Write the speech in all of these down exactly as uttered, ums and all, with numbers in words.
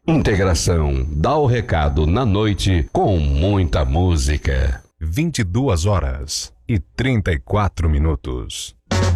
Integração dá o recado na noite com muita música. vinte e duas horas e trinta e quatro minutos.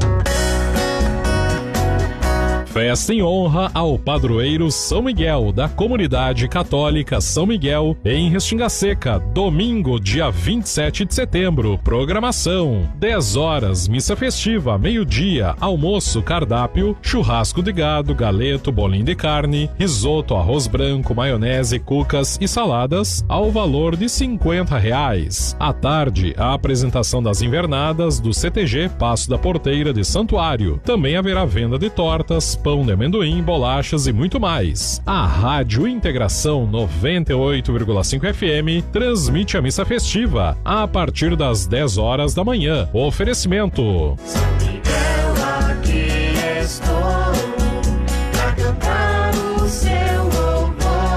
Festa em honra ao padroeiro São Miguel da Comunidade Católica São Miguel em Restinga Seca, domingo, dia vinte e sete de setembro. Programação: dez horas, missa festiva, meio-dia, almoço, cardápio, churrasco de gado, galeto, bolinho de carne, risoto, arroz branco, maionese, cucas e saladas, ao valor de cinquenta reais. À tarde, a apresentação das invernadas do C T G Passo da Porteira de Santuário. Também haverá venda de tortas, pão de amendoim, bolachas e muito mais. A Rádio Integração noventa e oito vírgula cinco F M transmite a missa festiva a partir das dez horas da manhã. Oferecimento: São Miguel, aqui estou pra cantar o seu louvor.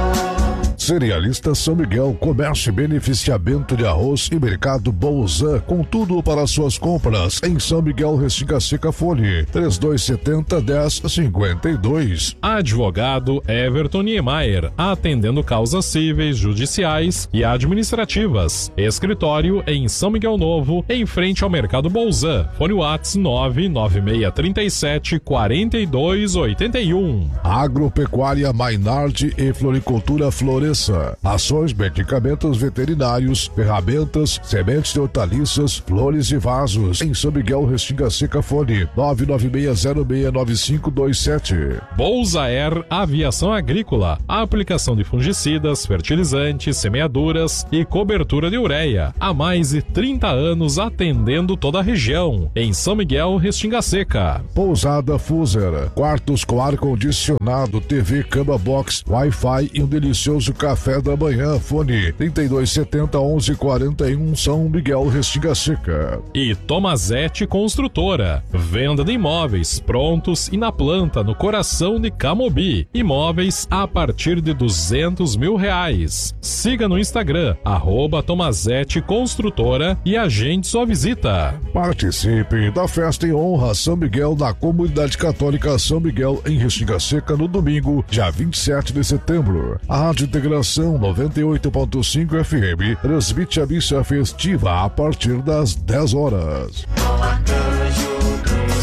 Cerealista São Miguel, comércio e beneficiamento de arroz e mercado Bolzan, com tudo para suas compras em São Miguel, Restinga Seca, fone três dois sete zero, dez cinquenta e dois. Advogado Everton Niemeyer, atendendo causas cíveis, judiciais e administrativas. Escritório em São Miguel Novo, em frente ao mercado Bolzan. Fone WhatsApp nove nove seis três sete, quatro dois oito um. Agropecuária Mainardi e Floricultura Floresça. Ações, medicamentos veterinários, ferramentas, sementes de hortaliças, flores e vasos. Em São Miguel, Restinga Seca, fone nove nove seis zero seis nove cinco dois sete. Bolzaer Aviação Agrícola. Aplicação de fungicidas, fertilizantes, semeaduras e cobertura de ureia. Há mais de trinta anos atendendo toda a região. Em São Miguel, Restinga Seca. Pousada Fuser. Quartos com ar-condicionado, T V, cama box, Wi-Fi e um delicioso café da manhã. Fone trinta e dois setenta, onze quarenta e um, São Miguel, Restinga Seca. E Tomazete Construtora. Venda de imóveis prontos e na planta, no coração de Camobi. Imóveis a partir de duzentos mil reais. Siga no Instagram, arroba Tomazete Construtora e agende sua visita. Participe da festa em honra a São Miguel da Comunidade Católica São Miguel em Restinga Seca no domingo, dia vinte e sete de setembro. A Rádio Integração noventa e oito ponto cinco F M transmite a missa festiva a partir das dez horas. O arcanjo do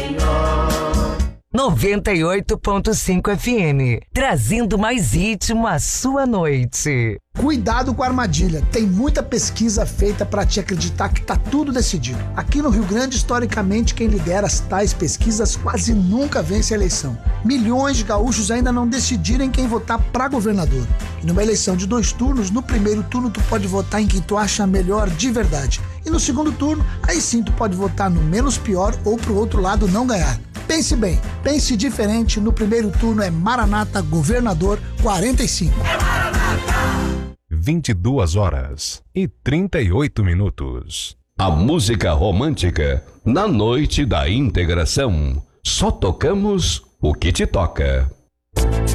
Senhor. noventa e oito ponto cinco F M, trazendo mais ritmo à sua noite. Cuidado com a armadilha, tem muita pesquisa feita para te acreditar que tá tudo decidido. Aqui no Rio Grande, historicamente, quem lidera as tais pesquisas quase nunca vence a eleição. Milhões de gaúchos ainda não decidiram em quem votar para governador. E numa eleição de dois turnos, no primeiro turno tu pode votar em quem tu acha melhor de verdade. E no segundo turno, aí sim tu pode votar no menos pior ou pro outro lado não ganhar. Pense bem, pense diferente, no primeiro turno é Maranata Governador quarenta e cinco. É Maranata! vinte e duas horas e trinta e oito minutos. A música romântica na noite da integração. Só tocamos o que te toca.